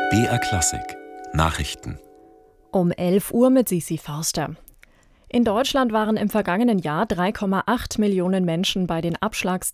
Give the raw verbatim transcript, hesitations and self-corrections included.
B R Klassik Nachrichten Um elf Uhr mit Sisi Förster. In Deutschland waren im vergangenen Jahr drei Komma acht Millionen Menschen bei den Abschlags